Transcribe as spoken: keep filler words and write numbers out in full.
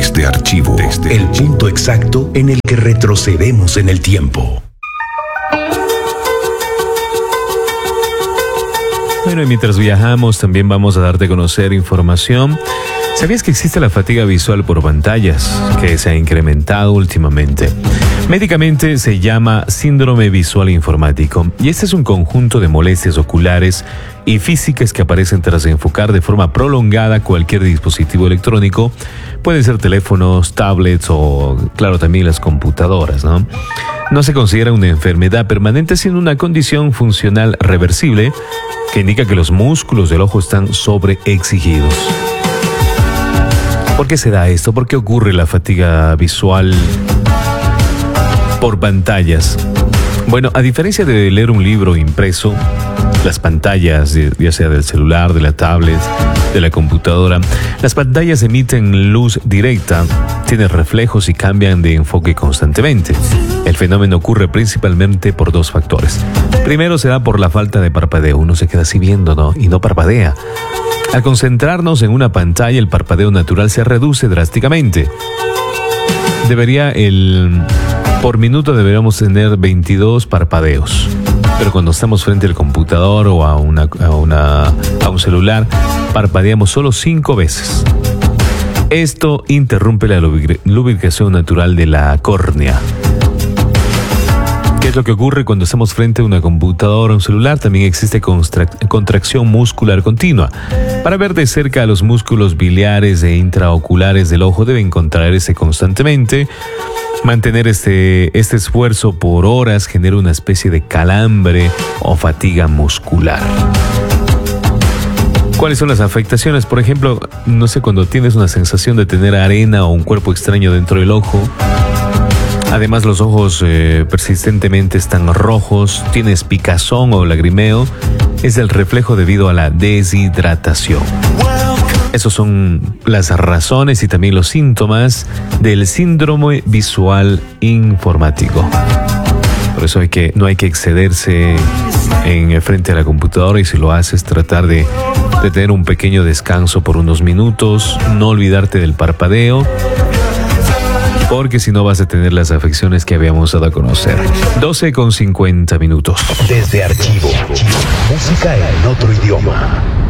Desde Archivo, desde el punto exacto en el que retrocedemos en el tiempo. Bueno, y mientras viajamos también vamos a darte a conocer información. ¿Sabías que existe la fatiga visual por pantallas, que se ha incrementado últimamente? Médicamente se llama síndrome visual informático, y este es un conjunto de molestias oculares y físicas que aparecen tras enfocar de forma prolongada cualquier dispositivo electrónico. Pueden ser teléfonos, tablets o, claro, también las computadoras, ¿no? No se considera una enfermedad permanente, sino una condición funcional reversible que indica que los músculos del ojo están sobreexigidos. ¿Por qué se da esto? ¿Por qué ocurre la fatiga visual por pantallas? Bueno, a diferencia de leer un libro impreso, las pantallas, ya sea del celular, de la tablet, de la computadora, las pantallas emiten luz directa, tienen reflejos y cambian de enfoque constantemente. El fenómeno ocurre principalmente por dos factores. Primero se da por la falta de parpadeo. Uno se queda así viendo, ¿no? Y no parpadea. Al concentrarnos en una pantalla, el parpadeo natural se reduce drásticamente. Debería el... Por minuto deberíamos tener veintidós parpadeos. Pero cuando estamos frente al computador o a, una, a, una, a un celular, parpadeamos solo cinco veces. Esto interrumpe la lubricación natural de la córnea. ¿Qué es lo que ocurre cuando estamos frente a una computadora o un celular? También existe contracción muscular continua. Para ver de cerca, los músculos biliares e intraoculares del ojo deben contraerse constantemente. Mantener este, este esfuerzo por horas genera una especie de calambre o fatiga muscular. ¿Cuáles son las afectaciones? Por ejemplo, no sé, cuando tienes una sensación de tener arena o un cuerpo extraño dentro del ojo. Además, los ojos eh, persistentemente están rojos, tienes picazón o lagrimeo. Es el reflejo debido a la deshidratación. Esas son las razones y también los síntomas del síndrome visual informático. Por eso hay que, no hay que excederse en frente a la computadora, y si lo haces, tratar de, de tener un pequeño descanso por unos minutos, no olvidarte del parpadeo, porque si no vas a tener las afecciones que habíamos dado a conocer. doce con cincuenta minutos. Desde Archivo, música en otro idioma.